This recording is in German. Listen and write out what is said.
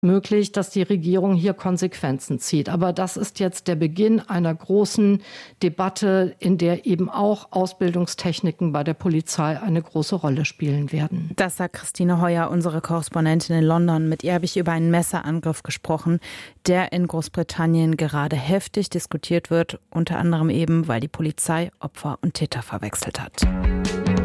möglich, dass die Regierung hier Konsequenzen zieht. Aber das ist jetzt der Beginn einer großen Debatte, in der eben auch Ausbildungstechniken bei der Polizei eine große Rolle spielen werden. Das sagt Christine Heuer, unsere Korrespondentin in London. Mit ihr habe ich über einen Messerangriff gesprochen, der in Großbritannien gerade heftig diskutiert wird, unter anderem eben, weil die Polizei Opfer und Täter verwechselt hat.